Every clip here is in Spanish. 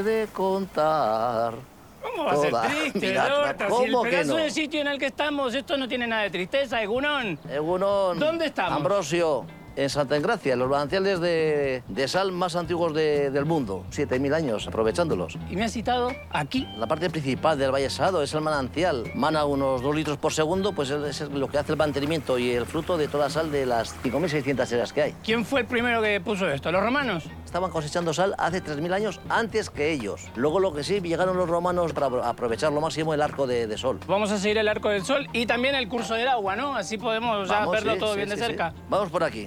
de contar. ¿Cómo va a ser Toda triste, vida. Lorta? Si el ¿Cómo que pedazo no? de sitio en el que estamos, esto no tiene nada de tristeza, Egunon. Egunon. ¿Dónde estamos? Ambrosio, en Santa Engracia, los manantiales de sal más antiguos del mundo. 7000 años, aprovechándolos. ¿Y me has citado aquí? La parte principal del Valle Salado es el manantial. Mana unos 2 litros por segundo, pues es lo que hace el mantenimiento y el fruto de toda la sal de las 5600 eras que hay. ¿Quién fue el primero que puso esto? ¿Los romanos? Estaban cosechando sal hace 3000 años antes que ellos. Luego lo que sí, llegaron los romanos para aprovechar lo máximo el arco de sol. Vamos a seguir el Arco del Sol y también el curso del agua, ¿no? Así podemos ya Vamos, verlo sí, todo sí, bien de sí, cerca. sí. Vamos por aquí.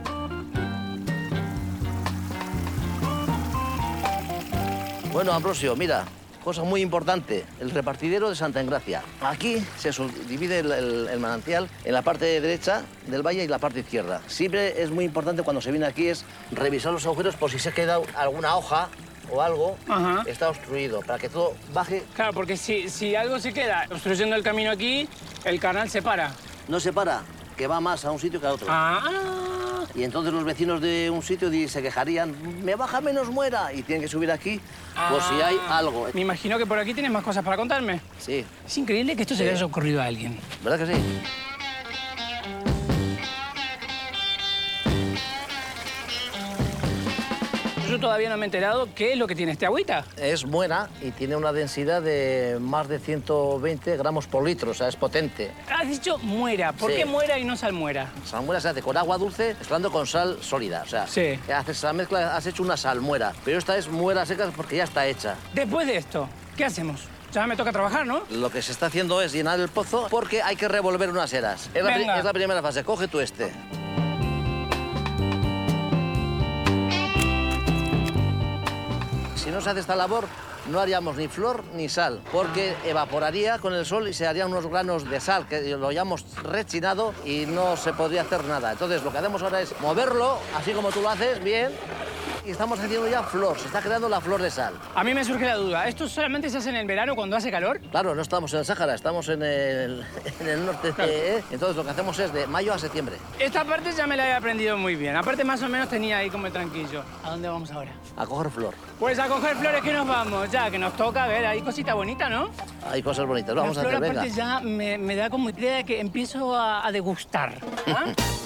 Bueno, Ambrosio, mira, cosa muy importante, el repartidero de Santa Engracia. Aquí se subdivide el manantial en la parte derecha del valle y la parte izquierda. Siempre es muy importante cuando se viene aquí es revisar los agujeros por si se queda alguna hoja o algo. Ajá. Está obstruido, para que todo baje. Claro, porque si algo se queda obstruyendo el camino aquí, el canal se para. No se para, que va más a un sitio que a otro. Ah. Y entonces los vecinos de un sitio se quejarían, me baja menos muera, y tienen que subir aquí por si hay algo. Me imagino que por aquí tienes más cosas para contarme. Sí, Es increíble que esto se le haya ocurrido a alguien. ¿verdad que sí? Yo todavía no me he enterado qué es lo que tiene este agüita. Es buena y tiene una densidad de más de 120 gramos por litro, o sea, es potente. Has dicho muera. ¿Por Sí. qué muera y no salmuera? Salmuera se hace con agua dulce mezclando con sal sólida, o sea, Sí. haces la mezcla, has hecho una salmuera, pero esta es muera seca porque ya está hecha. Después de esto, ¿qué hacemos? Ya me toca trabajar, ¿no? Lo que se está haciendo es llenar el pozo porque hay que revolver unas eras. Venga. Es la primera fase, coge tú este. Si no se hace esta labor, no haríamos ni flor ni sal, porque evaporaría con el sol y se harían unos granos de sal, que lo hayamos rechinado y no se podría hacer nada. Entonces, lo que hacemos ahora es moverlo, así como tú lo haces, bien, y estamos haciendo ya flor, se está creando la flor de sal. A mí me surge la duda. ¿Esto solamente se hace en el verano cuando hace calor? Claro, no estamos en el Sáhara, estamos en el norte. Entonces, lo que hacemos es de mayo a septiembre. Esta parte ya me la he aprendido muy bien. Aparte, más o menos tenía ahí como el tranquillo. ¿A dónde vamos ahora? A coger flor. Pues a coger flores que nos vamos, ya, que nos toca. A ver, hay cosita bonita, ¿no? Hay cosas bonitas, vamos a La hacer, flor venga. aparte ya me da como idea de que empiezo a degustar. ¿Ah?